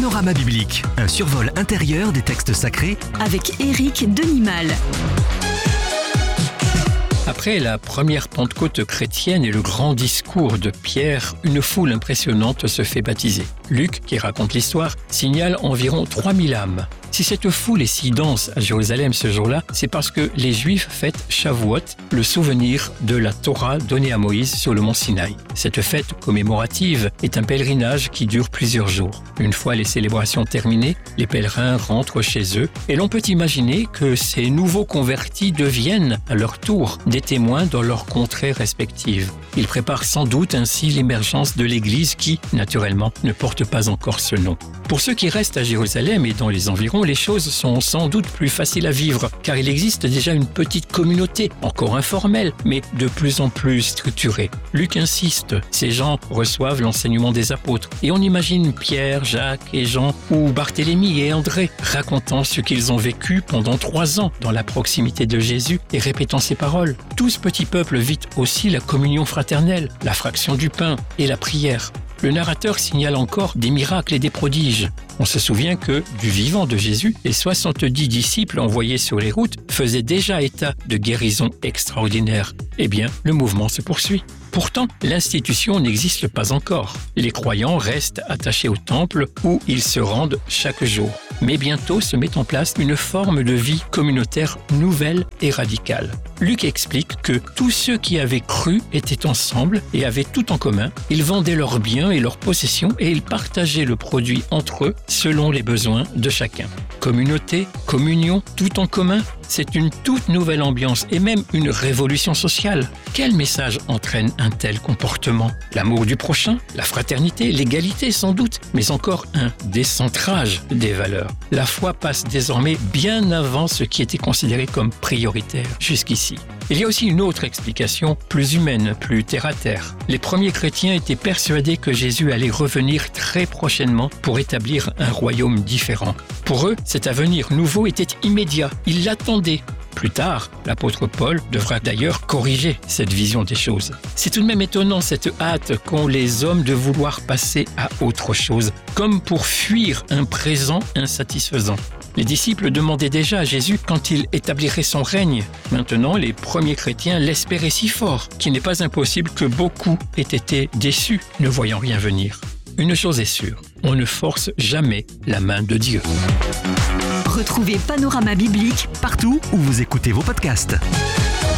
Panorama biblique, un survol intérieur des textes sacrés avec Éric Denimal. Après la première Pentecôte chrétienne et le grand discours de Pierre, une foule impressionnante se fait baptiser. Luc, qui raconte l'histoire, signale environ 3000 âmes. Si cette foule est si dense à Jérusalem ce jour-là, c'est parce que les Juifs fêtent Shavuot, le souvenir de la Torah donnée à Moïse sur le mont Sinaï. Cette fête commémorative est un pèlerinage qui dure plusieurs jours. Une fois les célébrations terminées, les pèlerins rentrent chez eux et l'on peut imaginer que ces nouveaux convertis deviennent, à leur tour, des témoins dans leurs contrées respectives. Ils préparent sans doute ainsi l'émergence de l'Église qui, naturellement, ne porte pas encore ce nom. Pour ceux qui restent à Jérusalem et dans les environs, les choses sont sans doute plus faciles à vivre, car il existe déjà une petite communauté, encore informelle, mais de plus en plus structurée. Luc insiste, ces gens reçoivent l'enseignement des apôtres, et on imagine Pierre, Jacques et Jean, ou Barthélemy et André, racontant ce qu'ils ont vécu pendant 3 ans dans la proximité de Jésus et répétant ses paroles. Tout ce petit peuple vit aussi la communion fraternelle, la fraction du pain et la prière. Le narrateur signale encore des miracles et des prodiges. On se souvient que, du vivant de Jésus, les 70 disciples envoyés sur les routes faisaient déjà état de guérisons extraordinaires. Eh bien, le mouvement se poursuit. Pourtant, l'institution n'existe pas encore. Les croyants restent attachés au temple où ils se rendent chaque jour. Mais bientôt se met en place une forme de vie communautaire nouvelle et radicale. Luc explique que tous ceux qui avaient cru étaient ensemble et avaient tout en commun. Ils vendaient leurs biens et leurs possessions et ils partageaient le produit entre eux selon les besoins de chacun. Communauté, communion, tout en commun, c'est une toute nouvelle ambiance et même une révolution sociale. Quel message entraîne un tel comportement ? L'amour du prochain, la fraternité, l'égalité sans doute, mais encore un décentrage des valeurs. La foi passe désormais bien avant ce qui était considéré comme prioritaire jusqu'ici. Il y a aussi une autre explication, plus humaine, plus terre-à-terre. Les premiers chrétiens étaient persuadés que Jésus allait revenir très prochainement pour établir un royaume différent. Pour eux, cet avenir nouveau était immédiat. Ils l'attendaient. Plus tard, l'apôtre Paul devra d'ailleurs corriger cette vision des choses. C'est tout de même étonnant cette hâte qu'ont les hommes de vouloir passer à autre chose, comme pour fuir un présent insatisfaisant. Les disciples demandaient déjà à Jésus quand il établirait son règne. Maintenant, les premiers chrétiens l'espéraient si fort qu'il n'est pas impossible que beaucoup aient été déçus, ne voyant rien venir. Une chose est sûre, on ne force jamais la main de Dieu. Retrouvez Panorama biblique partout où vous écoutez vos podcasts.